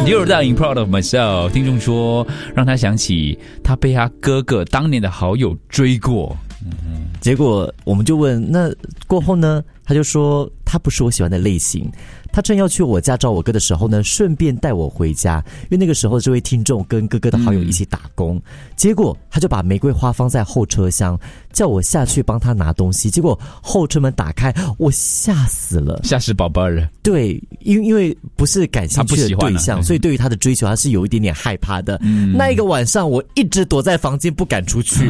You're dying proud of myself。听众说，让他想起他被他哥哥当年的好友追过。 结果我们就问，那过后呢？他就说他不是我喜欢的类型。他正要去我家找我哥的时候呢，顺便带我回家，因为那个时候这位听众跟哥哥的好友一起打工。结果他就把玫瑰花放在后车厢，叫我下去帮他拿东西。结果后车门打开，我吓死了， 吓死宝宝了。 对，因为不是感兴趣的对象，所以对于他的追求他是有一点点害怕的。那一个晚上我一直躲在房间不敢出去。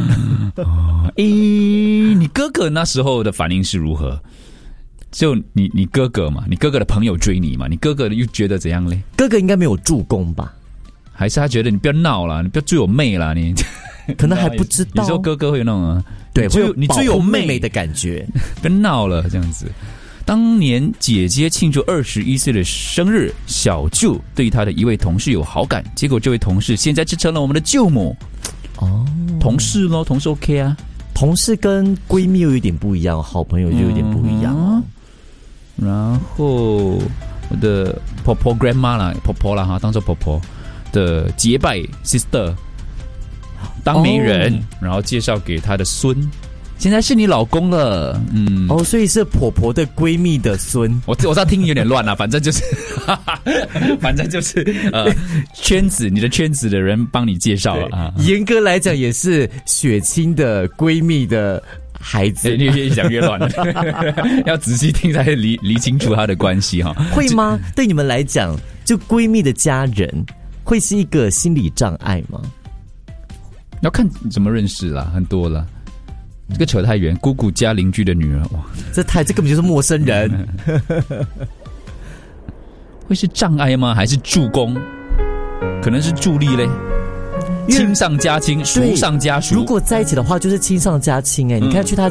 你哥哥那时候的反应是如何？就你哥哥嘛，你哥哥的朋友追你嘛，你哥哥又觉得怎样嘞？ 哥哥应该没有助攻吧？ 还是他觉得你不要闹了，你不要追我妹了，你可能还不知道。 有时候哥哥会有那种对， 你追我妹妹的感觉， 不要闹了这样子。当年姐姐庆祝21岁的生日，小舅对她的一位同事有好感，结果这位同事现在就成了我们的舅母。 哦， 同事咯，同事 OK 啊。 同事跟闺蜜又有点不一样，好朋友就有点不一样。 然后我的婆婆 grandma 啦，婆婆啦哈，当做婆婆的结拜 sister 当媒人，然后介绍给她的孙，现在是你老公了。 所以是婆婆的闺蜜的孙。 我知道听有点乱啦，反正就是圈子，你的圈子的人帮你介绍了啊。 严格来讲也是血亲的闺蜜的孩子。 你越讲越乱了，要仔细听才理清楚他的关系哈。 会吗？对你们来讲，就闺蜜的家人会是一个心理障碍吗？ 要看怎么认识啦，很多啦。这个扯太远，姑姑家邻居的女儿，哇， 这根本就是陌生人。 会是障碍吗？还是助攻？可能是助力嘞。亲上加亲，叔上加叔。 如果在一起的话，就是亲上加亲。你看去他